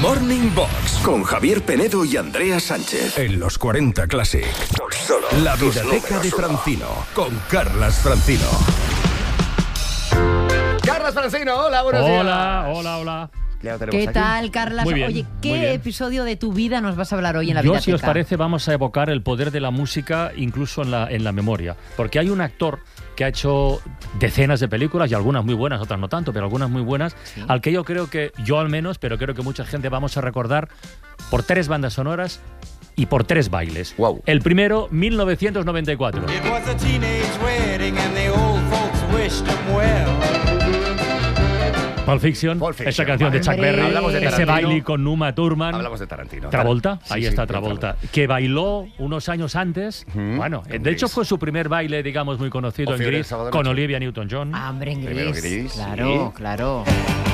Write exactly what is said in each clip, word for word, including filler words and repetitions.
Morning Box con Javier Penedo y Andrea Sánchez en los cuarenta Classic. Solo la Biblioteca de Francino con Carlas Francino. Carlas Francino, hola, buenos días. Hola, hola, hola. ¿Qué tal, Carlas? Muy bien, Oye, muy ¿qué bien. episodio de tu vida nos vas a hablar hoy en la Yo, biblioteca? si os parece, vamos a evocar el poder de la música incluso en la, en la memoria. Porque hay un actor que ha hecho decenas de películas, y algunas muy buenas, otras no tanto, pero algunas muy buenas, ¿Sí? al que yo creo que, yo al menos, pero creo que mucha gente vamos a recordar por tres bandas sonoras y por tres bailes. Wow. El primero, mil novecientos noventa y cuatro. It was a teenage wedding and the old folks wished him well. Pulp Fiction, Pulp Fiction, esa canción de Chuck hombre. Berry, Hablamos de ese Tarantino. baile con Uma Thurman. Hablamos de Tarantino. Travolta, Sí, ahí sí, está de Travolta, que bailó unos años antes. Ujú. Bueno, En de hecho Grease. fue su primer baile, digamos, muy conocido O en Fiebre del Grease, Sábado con Noche. Olivia Newton-John. Ah, hombre, en Primero Grease. Grease, Claro, sí. claro.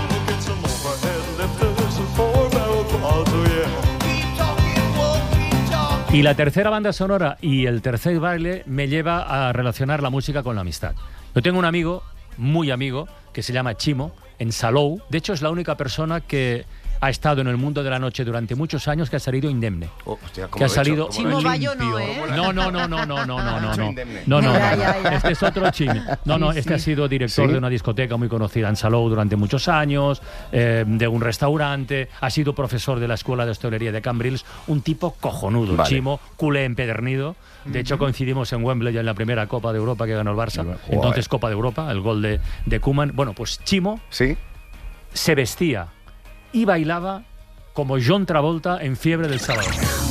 Y la tercera banda sonora y el tercer baile me lleva a relacionar la música con la amistad. Yo tengo un amigo, muy amigo, que se llama Chimo, en Salou. De hecho, es la única persona que ha estado en el mundo de la noche durante muchos años que ha salido indemne. Oh, hostia, ¿cómo Que ha lo he hecho? salido ¿Cómo lo he Chimo hecho? Bayo no, limpio. ¿eh? No, no, no, no, no, no, no, no, Hecho no. indemne. No, no, Ya, no. ya, ya. Este es otro Chimo. No, no, Sí, este sí. ha sido director ¿Sí? de una discoteca muy conocida en Salou durante muchos años, eh, de un restaurante, ha sido profesor de la Escuela de Hostelería de Cambrils, un tipo cojonudo, Vale. Chimo, culé empedernido. De hecho, coincidimos en Wembley en la primera Copa de Europa que ganó el Barça, Joder. entonces Copa de Europa, el gol de, de Koeman. Bueno, pues Chimo ¿Sí? se vestía y bailaba como John Travolta en Fiebre del Sábado.